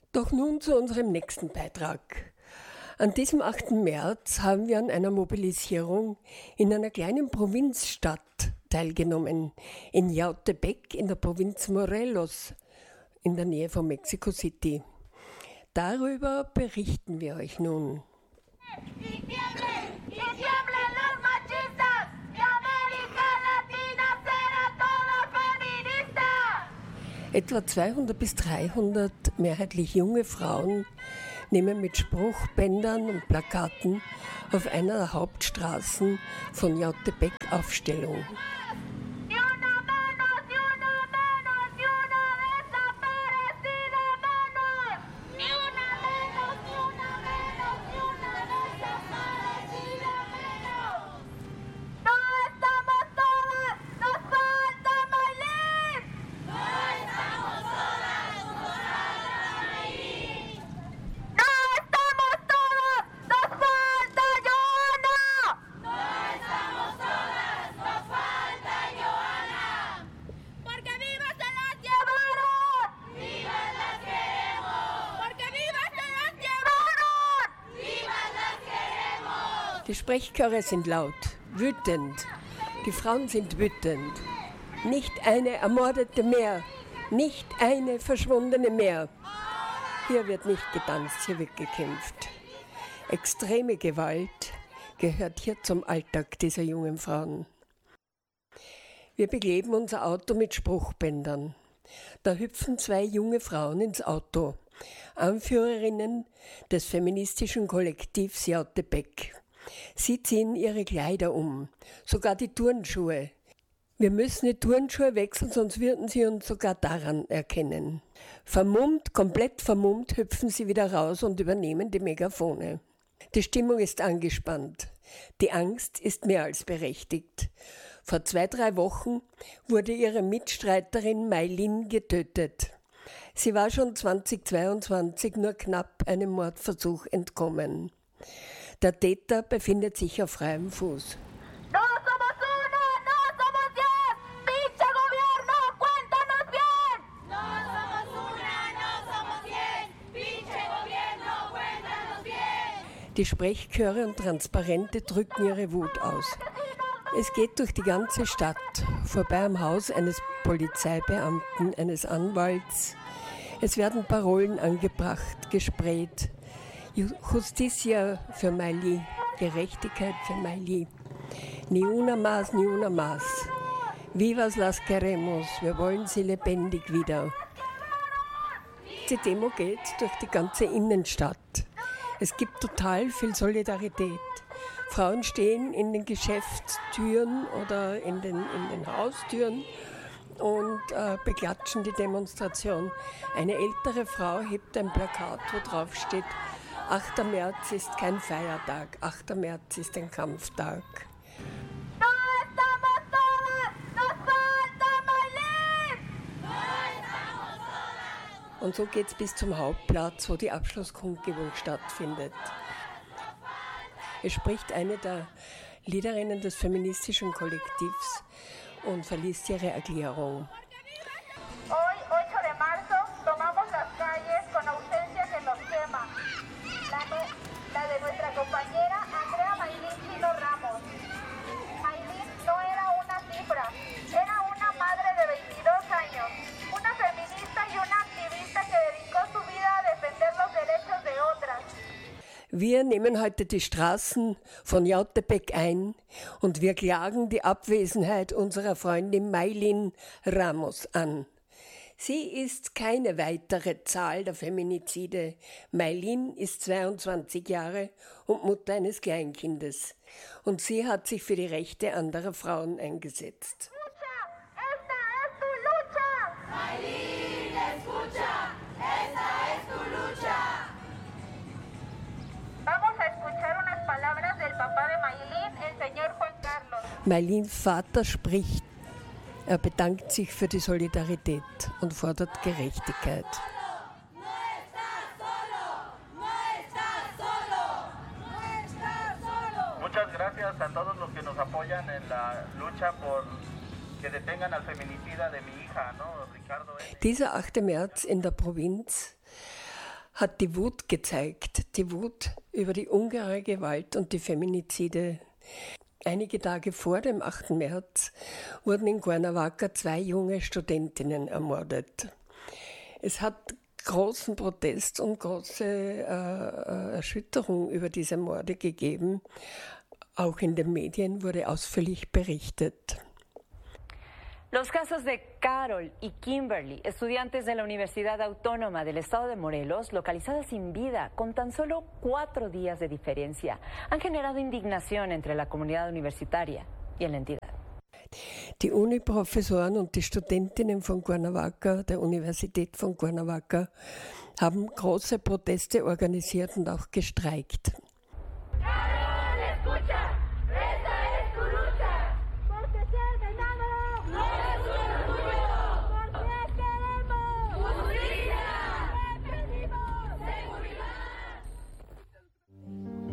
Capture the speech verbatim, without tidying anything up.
Doch nun zu unserem nächsten Beitrag. An diesem achten März haben wir an einer Mobilisierung in einer kleinen Provinzstadt teilgenommen, in Yautepec in der Provinz Morelos, in der Nähe von Mexico City. Darüber berichten wir euch nun. Etwa zweihundert bis dreihundert mehrheitlich junge Frauen nehmen mit Spruchbändern und Plakaten auf einer der Hauptstraßen von Yautepec Aufstellung. Die Sprechchöre sind laut, wütend. Die Frauen sind wütend. Nicht eine Ermordete mehr, nicht eine Verschwundene mehr. Hier wird nicht getanzt, hier wird gekämpft. Extreme Gewalt gehört hier zum Alltag dieser jungen Frauen. Wir bekleben unser Auto mit Spruchbändern. Da hüpfen zwei junge Frauen ins Auto, Anführerinnen des feministischen Kollektivs Yautepec. Sie ziehen ihre Kleider um, sogar die Turnschuhe. Wir müssen die Turnschuhe wechseln, sonst würden sie uns sogar daran erkennen. Vermummt, komplett vermummt, hüpfen sie wieder raus und übernehmen die Megafone. Die Stimmung ist angespannt. Die Angst ist mehr als berechtigt. Vor zwei, drei Wochen wurde ihre Mitstreiterin Maylin getötet. Sie war schon zweitausendzweiundzwanzig nur knapp einem Mordversuch entkommen. Der Täter befindet sich auf freiem Fuß. No somos una, no somos diez. Pinche gobierno, cuéntanos bien. No somos una, no somos diez. Pinche gobierno, cuéntanos bien. Die Sprechchöre und Transparente drücken ihre Wut aus. Es geht durch die ganze Stadt, vorbei am Haus eines Polizeibeamten, eines Anwalts. Es werden Parolen angebracht, gesprayt. Justicia für Maylin, Gerechtigkeit für Maylin. Ni una más, ni una más. Vivas las queremos, wir wollen sie lebendig wieder. Die Demo geht durch die ganze Innenstadt. Es gibt total viel Solidarität. Frauen stehen in den Geschäftstüren oder in den, in den Haustüren und äh, beklatschen die Demonstration. Eine ältere Frau hebt ein Plakat, wo drauf steht: achter März ist kein Feiertag, achter März ist ein Kampftag. No estamos todas, nos falta Maylin. No estamos todas. Und so geht's bis zum Hauptplatz, wo die Abschlusskundgebung stattfindet. Es spricht eine der Leaderinnen des feministischen Kollektivs und verliest ihre Erklärung. Hoy, ocho de marzo, tomamos las calles con ausencia que nos quema. La, nu- la de nuestra compañera Andrea Maylin Chino Ramos. Maylin no era una cifra, era una madre de veintidós años, una feminista y una activista que dedicó su vida a defender los derechos de otras. Wir nehmen heute die Straßen von Yautepec ein und wir klagen die Abwesenheit unserer Freundin Maylin Ramos an. Sie ist keine weitere Zahl der Feminizide. Maylin ist zweiundzwanzig Jahre und Mutter eines Kleinkindes. Und sie hat sich für die Rechte anderer Frauen eingesetzt. Lucha, esta es tu lucha. Maylin, escucha, esta es tu lucha. Vamos a escuchar unas palabras del papá de Maylin, el señor Juan Carlos. Maylins Vater spricht. Er bedankt sich für die Solidarität und fordert Gerechtigkeit. No estás solo, no estás solo, no estás solo. Muchas gracias a todos los que nos apoyan en la lucha por que detengan al feminicida de mi hija, ¿no? Ricardo. Dieser achte März in der Provinz hat die Wut gezeigt, die Wut über die ungeheure Gewalt und die Feminizide. Einige Tage vor dem achten März wurden in Cuernavaca zwei junge Studentinnen ermordet. Es hat großen Protest und große äh, Erschütterung über diese Morde gegeben. Auch in den Medien wurde ausführlich berichtet. Los casos de Carol y Kimberly, estudiantes de la Universidad Autónoma del Estado de Morelos, localizadas sin vida con tan solo cuatro días de diferencia, han generado indignación entre la comunidad universitaria y en la entidad. Die Uniprofessoren und die Studentinnen von Cuernavaca, der Universität von Cuernavaca, haben große Proteste organisiert und auch gestreikt.